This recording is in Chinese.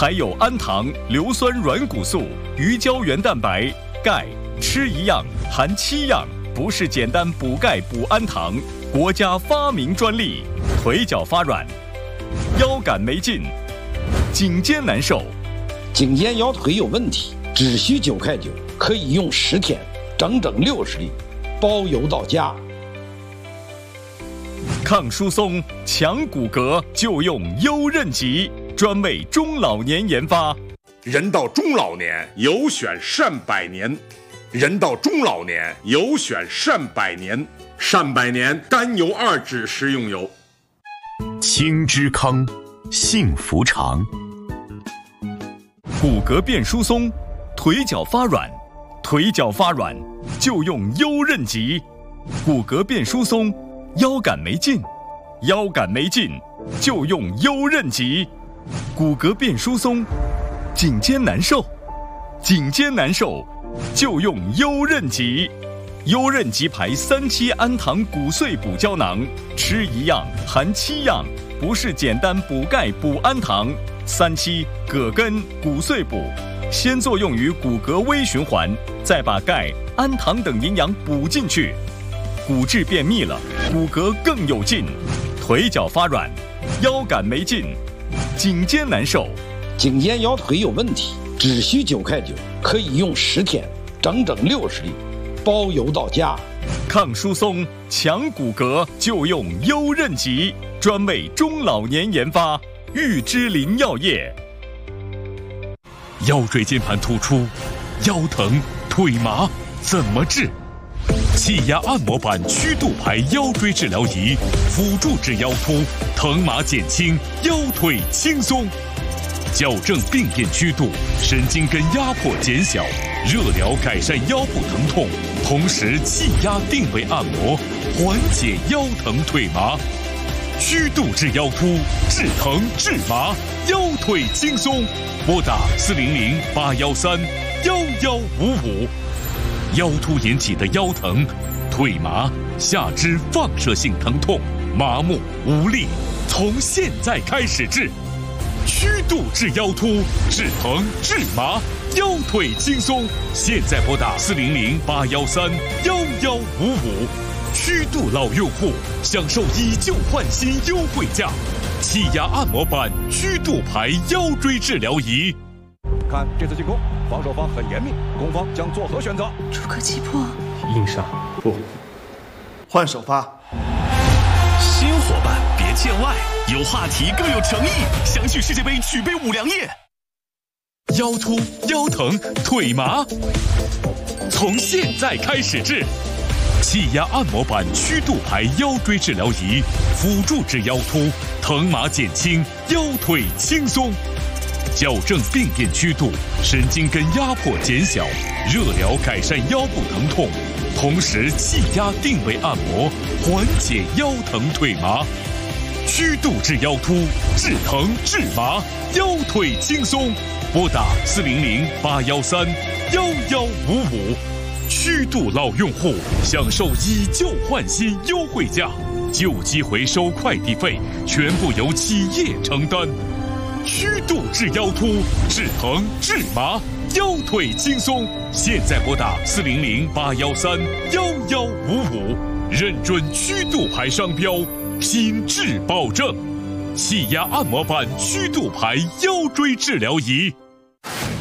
还有氨糖、硫酸软骨素、鱼胶原蛋白、钙，吃一样含7样，不是简单补钙补氨糖，国家发明专利。腿脚发软，腰杆没劲，颈肩难受， 颈肩腰腿有问题，只需9块9，可以用10天，整整60粒，包邮到家。 抗疏松、强骨骼就用优韧极，专为中老年研发。 人到中老年，有选善百年。人到中老年，有选善百年。善百年甘油2酯食用油。 轻之康，幸福长。 骨骼变疏松，腿脚发软，腿脚发软就用优韧极。骨骼变疏松，腰杆没劲，腰杆没劲就用优韧极。骨骼变疏松，颈肩难受，颈肩难受就用优韧极。优韧极牌3期氨糖骨碎补胶囊，吃一样含7样，不是简单补钙补氨糖。3期葛根骨碎补，先作用于骨骼微循环，再把钙、氨糖等营养补进去，骨质变密了，骨骼更有劲。腿脚发软，腰杆没劲，颈肩难受， 颈肩腰腿有问题，只需9块9，可以用10天，整整60粒，包邮到家。 抗疏松、强骨骼就用优韧极，专为中老年研发。玉芝林药业。 腰椎间盘突出、腰疼、腿麻怎么治？气压按摩板曲度牌腰椎治疗仪，辅助治腰突，疼麻减轻，腰腿轻松。矫正病变曲度，神经根压迫减小，热疗改善腰部疼痛，同时气压定位按摩，缓解腰疼腿麻。曲度治腰突，治疼治麻，腰腿轻松。拨打400-813-1155。腰突引起的腰疼、腿麻、下肢放射性疼痛、麻木无力，从现在开始治。曲度治腰突，治疼治麻，腰腿轻松。现在拨打400-813-1155。曲度老用户享受以旧换新优惠价，气压按摩板曲度牌腰椎治疗仪。 看这次进攻，防守方很严密，攻方将作何选择？ 出可击破， 硬上不换首发。 新伙伴别见外，有话题更有诚意，相续世界杯举杯5粮液。腰突、腰疼、腿麻，从现在开始治。气压按摩板曲度牌腰椎治疗仪，辅助治腰突，疼麻减轻，腰腿轻松。矫正病变曲度，神经根压迫减小，热疗改善腰部疼痛，同时气压定位按摩，缓解腰疼腿麻。曲度治腰突，治疼治麻，腰腿轻松。拨打400-813-1155。曲度老用户享受以旧换新优惠价，旧机回收快递费全部由企业承担。曲度治腰突，治疼治麻，腰腿轻松。现在拨打400-813-1155，认准曲度牌商标，品质保证。气压按摩板曲度牌腰椎治疗仪。